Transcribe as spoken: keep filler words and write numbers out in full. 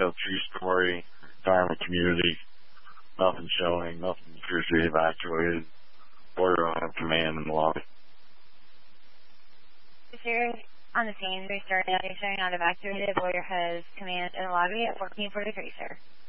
no true story, retirement community, nothing showing, nothing appears to be evacuated. Order on command in the lobby. You're on the scene. Restarting out. You're showing not evacuated. Warrior has command in the lobby at fourteen forty-three, sir.